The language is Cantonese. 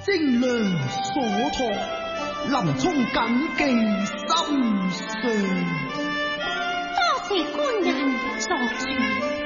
精良所託，林沖謹記心上。 多謝官人助傳。